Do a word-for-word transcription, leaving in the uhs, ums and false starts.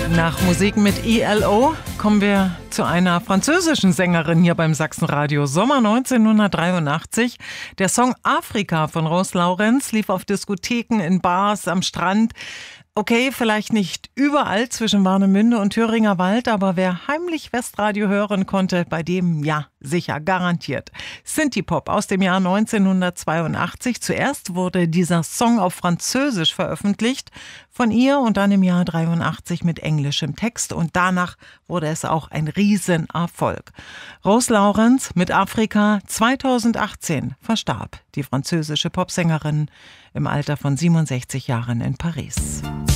Nach Musik mit E L O kommen wir zu einer französischen Sängerin hier beim Sachsenradio. Sommer neunzehnhundertdreiundachtzig. Der Song Afrika von Rose Laurenz lief auf Diskotheken, in Bars, am Strand. Okay, vielleicht nicht überall zwischen Warnemünde und Thüringer Wald, aber wer heimlich Westradio hören konnte, bei dem ja, sicher, garantiert. Synthie-Pop aus dem Jahr neunzehnhundertzweiundachtzig. Zuerst wurde dieser Song auf Französisch veröffentlicht von ihr und dann im Jahr dreiundachtzig mit englischem Text und danach wurde es auch ein Riesenerfolg. Rose Laurenz mit Afrika. zweitausendachtzehn verstarb die französische Popsängerin im Alter von siebenundsechzig Jahren in Paris.